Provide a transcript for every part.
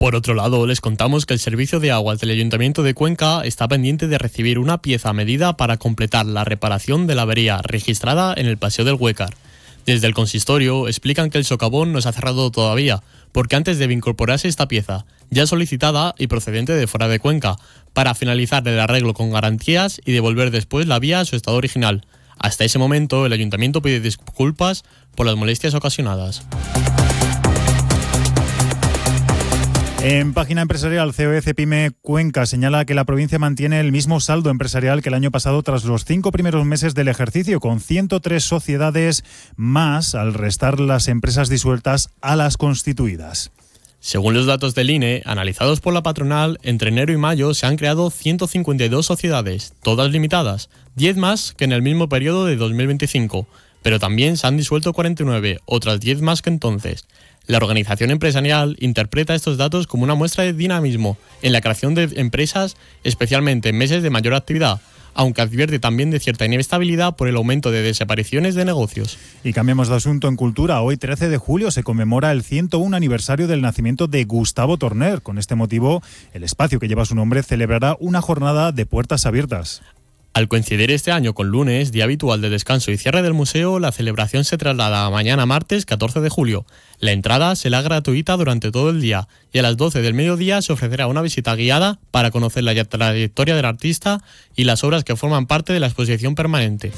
Por otro lado, les contamos que el servicio de aguas del Ayuntamiento de Cuenca está pendiente de recibir una pieza a medida para completar la reparación de la avería registrada en el Paseo del Huécar. Desde el consistorio explican que el socavón no se ha cerrado todavía, porque antes debe incorporarse esta pieza, ya solicitada y procedente de fuera de Cuenca, para finalizar el arreglo con garantías y devolver después la vía a su estado original. Hasta ese momento, el Ayuntamiento pide disculpas por las molestias ocasionadas. En página empresarial, COE Cepyme Cuenca señala que la provincia mantiene el mismo saldo empresarial que el año pasado tras los 5 primeros meses del ejercicio, con 103 sociedades más al restar las empresas disueltas a las constituidas. Según los datos del INE, analizados por la patronal, entre enero y mayo se han creado 152 sociedades, todas limitadas, 10 más que en el mismo periodo de 2025, pero también se han disuelto 49, otras 10 más que entonces. La organización empresarial interpreta estos datos como una muestra de dinamismo en la creación de empresas, especialmente en meses de mayor actividad, aunque advierte también de cierta inestabilidad por el aumento de desapariciones de negocios. Y cambiamos de asunto en cultura. Hoy, 13 de julio, se conmemora el 101 aniversario del nacimiento de Gustavo Torner. Con este motivo, el espacio que lleva su nombre celebrará una jornada de puertas abiertas. Al coincidir este año con lunes, día habitual de descanso y cierre del museo, la celebración se traslada a mañana martes 14 de julio. La entrada será gratuita durante todo el día y a las 12 del mediodía se ofrecerá una visita guiada para conocer la trayectoria del artista y las obras que forman parte de la exposición permanente.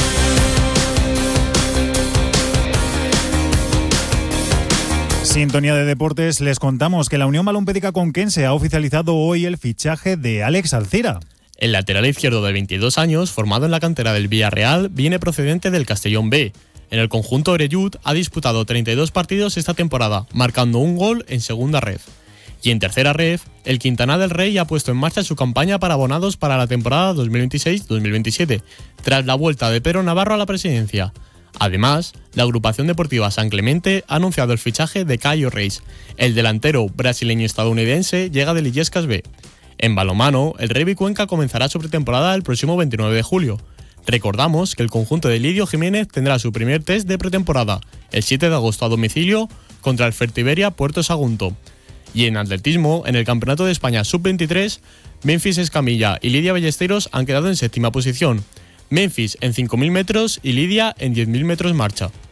Sintonía de deportes, les contamos que la Unión Balompédica Conquense ha oficializado hoy el fichaje de Alex Alcira. El lateral izquierdo de 22 años, formado en la cantera del Villarreal, viene procedente del Castellón B. En el conjunto Orellut ha disputado 32 partidos esta temporada, marcando un gol en segunda ref. Y en tercera ref, el Quintana del Rey ha puesto en marcha su campaña para abonados para la temporada 2026-2027, tras la vuelta de Pedro Navarro a la presidencia. Además, la agrupación deportiva San Clemente ha anunciado el fichaje de Caio Reis. El delantero brasileño-estadounidense llega del Illescas B. En balonmano, el Rugby Cuenca comenzará su pretemporada el próximo 29 de julio. Recordamos que el conjunto de Lidio Jiménez tendrá su primer test de pretemporada el 7 de agosto a domicilio contra el Fertiberia Puerto Sagunto. Y en atletismo, en el Campeonato de España Sub-23, Memphis Escamilla y Lidia Ballesteros han quedado en séptima posición. Memphis en 5.000 metros y Lidia en 10.000 metros marcha.